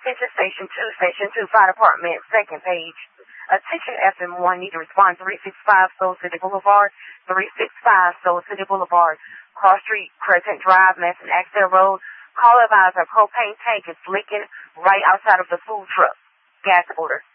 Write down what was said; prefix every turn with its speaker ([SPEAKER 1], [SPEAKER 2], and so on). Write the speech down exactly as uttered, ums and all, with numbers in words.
[SPEAKER 1] Attention Station two, Station two, Fire Department, second page. Attention F M one, need to respond three sixty-five Soul City Boulevard, three sixty-five Soul City Boulevard, Cross Street, Crescent Drive, Manson Axel Road. Call advisor, propane tank is leaking right outside of the food truck. Gas order.